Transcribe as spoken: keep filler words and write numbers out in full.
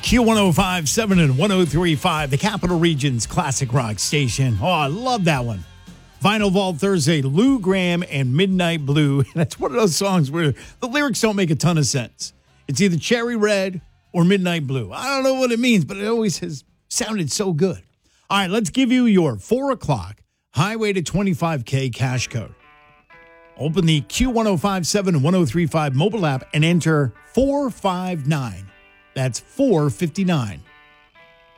Q one oh five point seven and one oh three point five, the Capital Region's classic rock station. Oh, I love that one. Vinyl Vault Thursday, Lou Gramm and Midnight Blue. That's one of those songs where the lyrics don't make a ton of sense. It's either Cherry Red or Midnight Blue. I don't know what it means, but it always has sounded so good. All right, let's give you your four o'clock Highway to twenty-five K cash code. Open the Q one oh five point seven and one oh three point five mobile app and enter four five nine. That's four fifty-nine.